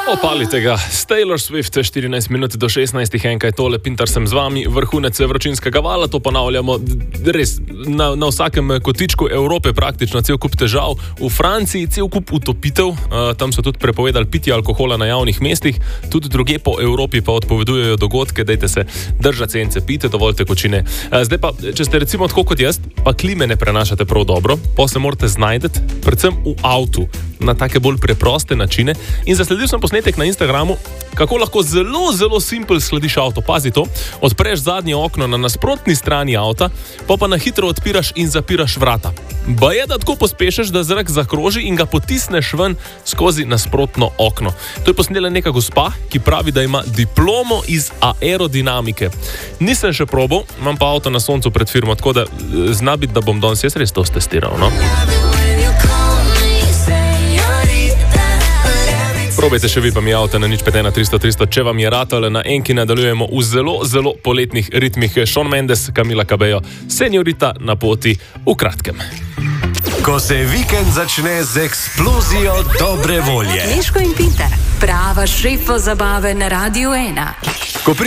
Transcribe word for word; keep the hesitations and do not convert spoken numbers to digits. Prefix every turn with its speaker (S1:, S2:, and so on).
S1: Opalite ga, Taylor Swift, štirinajst minut do šestnajstih, enkaj tole, Pintar sem z vami, vrhunec vročinskega vala, to ponavljamo res na, na vsakem kotičku Evrope, praktično cel kup težav, v Franciji cel kup utopitev, uh, tam so tudi prepovedali pitje alkohola na javnih mestih, tudi druge po Evropi pa odpovedujejo dogodke, dajte se držati sence, pite dovolj tekočine. Uh, zdaj pa, če ste recimo tako kot jaz, pa klime ne prenašate prav dobro, pa se morate znajdeti, predvsem v avtu, na take bolj preproste načine. In zasledil sem posnetek na Instagramu, kako lahko zelo, zelo simpel slediš avto. Pazi to, odpreš zadnje okno na nasprotni strani avta, pa pa na hitro odpiraš in zapiraš vrata. Ba je, da tako pospešeš, da zrak zakroži in ga potisneš ven skozi nasprotno okno. To je posnela neka gospa, ki pravi, da ima diplomo iz aerodinamike. Nisem še probal, imam pa avto na soncu pred firmo, tako da zna biti, da bom danes jaz res to testiral, no? Probajte še vi pa mi avto na nič pet ena tristo tristo, če vam je ratale. Na enki nadaljujemo v zelo, zelo poletnih ritmih. Shawn Mendes, Camila Cabello, Señorita na poti v kratkem.
S2: Ko se vikend začne z eksplozijo dobre volje.
S3: Leško in Pintar, prava šefa zabave na Radiu ena.